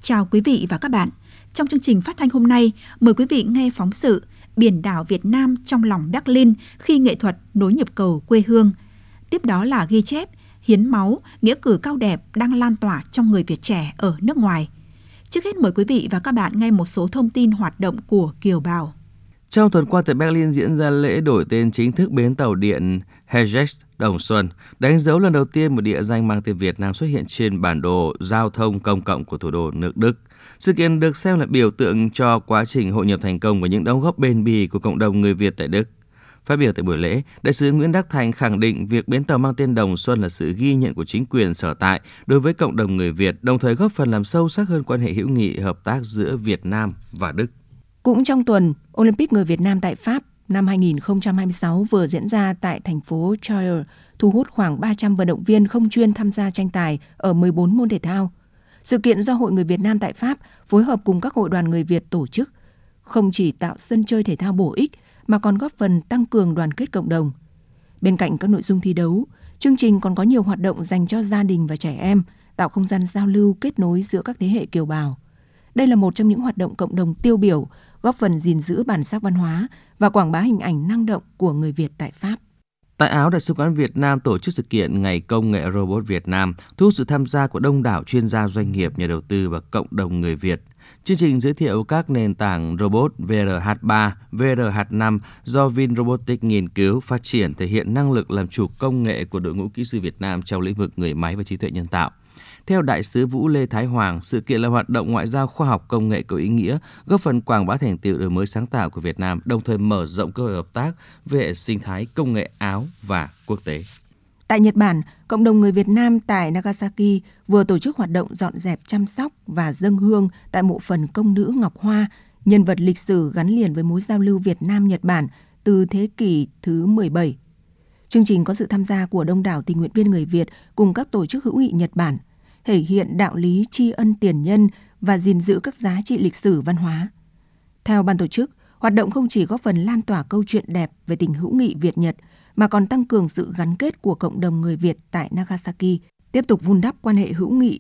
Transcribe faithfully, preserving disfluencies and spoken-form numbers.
Chào quý vị và các bạn. Trong chương trình phát thanh hôm nay, mời quý vị nghe phóng sự Biển đảo Việt Nam trong lòng Berlin khi nghệ thuật nối nhịp cầu quê hương. Tiếp đó là ghi chép hiến máu, nghĩa cử cao đẹp đang lan tỏa trong người Việt trẻ ở nước ngoài. Trước hết mời quý vị và các bạn nghe một số thông tin hoạt động của kiều bào. Trong tuần qua tại Berlin diễn ra lễ đổi tên chính thức bến tàu điện Hergex Đồng Xuân, đánh dấu lần đầu tiên một địa danh mang tên Việt Nam xuất hiện trên bản đồ giao thông công cộng của thủ đô nước Đức. Sự kiện được xem là biểu tượng cho quá trình hội nhập thành công và những đóng góp bền bỉ của cộng đồng người Việt tại Đức. Phát biểu tại buổi lễ, Đại sứ Nguyễn Đắc Thành khẳng định việc bến tàu mang tên Đồng Xuân là sự ghi nhận của chính quyền sở tại đối với cộng đồng người Việt, đồng thời góp phần làm sâu sắc hơn quan hệ hữu nghị hợp tác giữa Việt Nam và Đức. Cũng trong tuần, Olympic người Việt Nam tại Pháp năm hai không hai sáu vừa diễn ra tại thành phố Troyes, thu hút khoảng ba trăm vận động viên không chuyên tham gia tranh tài ở mười bốn môn thể thao. Sự kiện do Hội Người Việt Nam tại Pháp phối hợp cùng các hội đoàn người Việt tổ chức, không chỉ tạo sân chơi thể thao bổ ích mà còn góp phần tăng cường đoàn kết cộng đồng. Bên cạnh các nội dung thi đấu, chương trình còn có nhiều hoạt động dành cho gia đình và trẻ em, tạo không gian giao lưu kết nối giữa các thế hệ kiều bào. Đây là một trong những hoạt động cộng đồng tiêu biểu, góp phần gìn giữ bản sắc văn hóa và quảng bá hình ảnh năng động của người Việt tại Pháp. Tại Áo, Đại sứ quán Việt Nam tổ chức sự kiện Ngày Công nghệ Robot Việt Nam, thu hút sự tham gia của đông đảo chuyên gia doanh nghiệp, nhà đầu tư và cộng đồng người Việt. Chương trình giới thiệu các nền tảng robot vê rờ hát ba, vê rờ hát năm do VinRobotics nghiên cứu, phát triển, thể hiện năng lực làm chủ công nghệ của đội ngũ kỹ sư Việt Nam trong lĩnh vực người máy và trí tuệ nhân tạo. Theo Đại sứ Vũ Lê Thái Hoàng, sự kiện là hoạt động ngoại giao khoa học công nghệ có ý nghĩa, góp phần quảng bá thành tựu đổi mới sáng tạo của Việt Nam, đồng thời mở rộng cơ hội hợp tác về hệ sinh thái công nghệ Áo và quốc tế. Tại Nhật Bản, cộng đồng người Việt Nam tại Nagasaki vừa tổ chức hoạt động dọn dẹp chăm sóc và dâng hương tại mộ phần công nữ Ngọc Hoa, nhân vật lịch sử gắn liền với mối giao lưu Việt Nam-Nhật Bản từ thế kỷ thứ mười bảy. Chương trình có sự tham gia của đông đảo tình nguyện viên người Việt cùng các tổ chức hữu nghị Nhật Bản, thể hiện đạo lý tri ân tiền nhân và gìn giữ các giá trị lịch sử văn hóa. Theo ban tổ chức, hoạt động không chỉ góp phần lan tỏa câu chuyện đẹp về tình hữu nghị Việt-Nhật, mà còn tăng cường sự gắn kết của cộng đồng người Việt tại Nagasaki, tiếp tục vun đắp quan hệ hữu nghị